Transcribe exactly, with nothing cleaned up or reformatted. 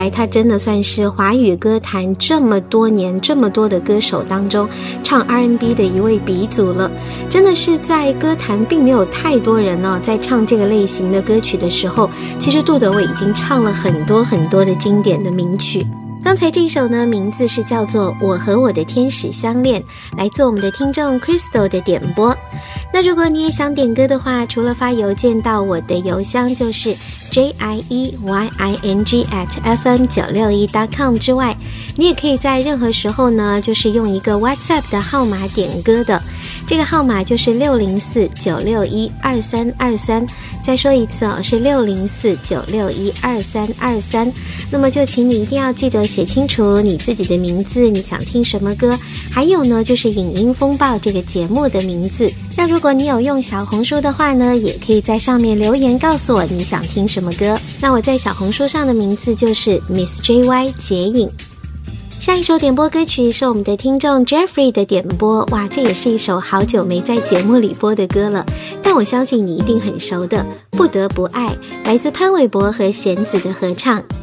他真的算是华语歌坛这么多年这么多的歌手当中唱 R and B 的一位鼻祖了。真的是在歌坛并没有太多人哦，在唱这个类型的歌曲的时候，其实杜德伟已经唱了很多很多的经典的名曲。刚才这一首呢，名字是叫做《我和我的天使相恋》，来自我们的听众 Crystal 的点播。那如果你也想点歌的话，除了发邮件到我的邮箱就是 j i e y i n g at f m 九六一 dot com 之外，你也可以在任何时候呢，就是用一个 WhatsApp 的号码点歌的。这个号码就是六零四九六一二三二三，再说一次哦，是六零四九六一二三二三。那么就请你一定要记得写清楚你自己的名字，你想听什么歌，还有呢就是影音风暴这个节目的名字。那如果你有用小红书的话呢，也可以在上面留言告诉我你想听什么歌。那我在小红书上的名字就是 Miss J Y 解影。下一首点播歌曲是我们的听众 Jeffrey 的点播，哇，这也是一首好久没在节目里播的歌了，但我相信你一定很熟的《不得不爱》，来自潘玮柏和弦子的合唱。